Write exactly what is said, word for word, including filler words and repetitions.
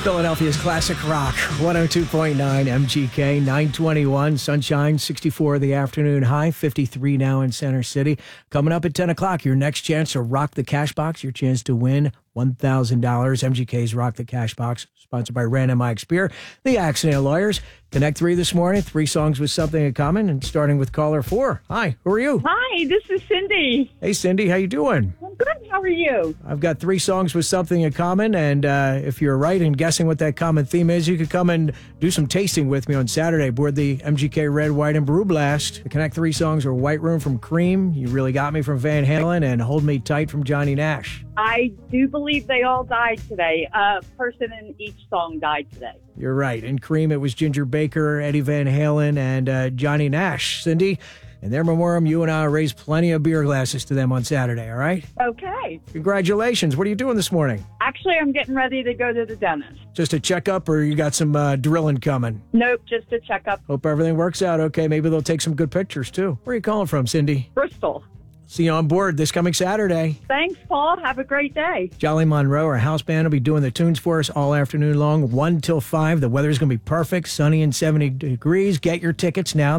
Philadelphia's classic rock, one oh two point nine M G K, nine twenty-one, sunshine, sixty-four the afternoon high, fifty-three now in Center City. Coming up at ten o'clock, your next chance to rock the cash box, your chance to win one thousand dollars. M G K's Rock the Cash Box, sponsored by Random Mike Spear, the Accident Lawyers. Connect three this morning, three songs with something in common, and starting with caller four. Hi, who are you? Hi, this is Cindy. Hey, Cindy, how you doing? I'm good. How are you? I've got three songs with something in common, and uh, if you're right in guessing what that common theme is, you could come and do some tasting with me on Saturday aboard the M G K Red, White, and Brew Blast. The Connect three songs are White Room from Cream, You Really Got Me from Van Halen, and Hold Me Tight from Johnny Nash. I do believe they all died today. A uh, person in each song died today. You're right. In Cream, it was Ginger Baker, Eddie Van Halen, and uh, Johnny Nash. Cindy, in their memoriam, you and I raise plenty of beer glasses to them on Saturday, all right? Okay. Congratulations. What are you doing this morning? Actually, I'm getting ready to go to the dentist. Just a checkup, or you got some uh, drilling coming? Nope, just a checkup. Hope everything works out okay. Maybe they'll take some good pictures, too. Where are you calling from, Cindy? Bristol. See you on board this coming Saturday. Thanks, Paul. Have a great day. Jolly Monroe, our house band, will be doing the tunes for us all afternoon long, one till five. The weather's going to be perfect, sunny and seventy degrees. Get your tickets now.